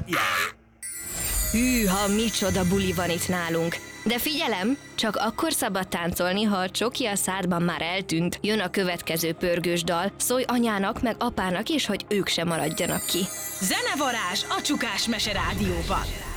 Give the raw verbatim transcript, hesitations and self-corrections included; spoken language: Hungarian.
Hűha, micsoda buli van itt nálunk. De figyelem, csak akkor szabad táncolni, ha a csoki a szádban már eltűnt. Jön a következő pörgős dal, szólj anyának meg apának is, hogy ők sem maradjanak ki. Zenevarázs a Csukás Mese Rádióban.